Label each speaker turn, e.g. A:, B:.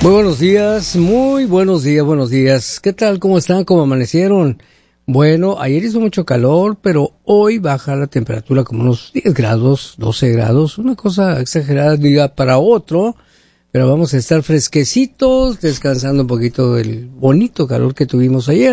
A: Muy buenos días. ¿Qué tal? ¿Cómo están? ¿Cómo amanecieron? Bueno, ayer hizo mucho calor, pero hoy baja la temperatura como unos 10 grados, 12 grados, una cosa exagerada de un día para otro, pero vamos a estar fresquecitos, descansando un poquito del bonito calor que tuvimos ayer.